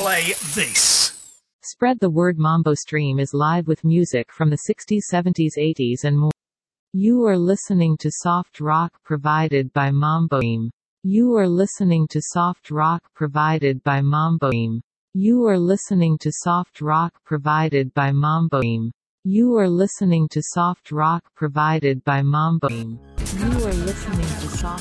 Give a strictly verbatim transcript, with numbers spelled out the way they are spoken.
play this. Spread the word. Mambo Stream is live with music from the sixties, seventies, eighties and more. You are listening to soft rock provided by Mambo Stream. You are listening to soft rock provided by Mambo Stream. You are listening to soft rock provided by Mambo Stream. You are listening to soft rock provided by Mambo Stream. You are listening to soft